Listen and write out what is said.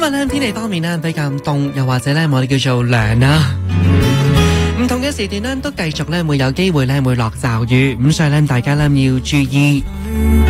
日咧天氣方面咧比較凍，又或者咧我哋叫做涼啊。唔同嘅時段咧都繼續咧會有機會咧會落驟雨，咁所以咧大家咧要注意。